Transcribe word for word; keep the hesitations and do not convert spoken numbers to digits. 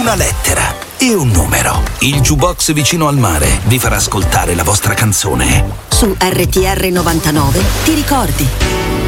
una lettera e un numero. Il jukebox vicino al mare vi farà ascoltare la vostra canzone. Su R T R novantanove ti ricordi.